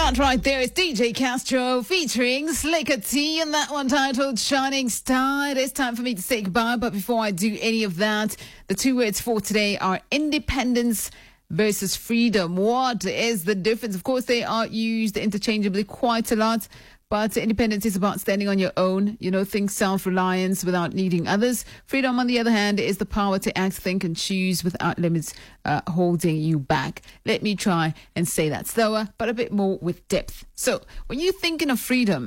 That right there is DJ Castro featuring Slicker T, and that one titled Shining Star. It is time for me to say goodbye, but before I do any of that, the two words for today are independence versus freedom. What is the difference? Of course, they are used interchangeably quite a lot, but independence is about standing on your own, think self-reliance without needing others. Freedom, on the other hand, is the power to act, think, and choose without limits holding you back. Let me try and say that slower, but a bit more with depth. So, when you're thinking of freedom,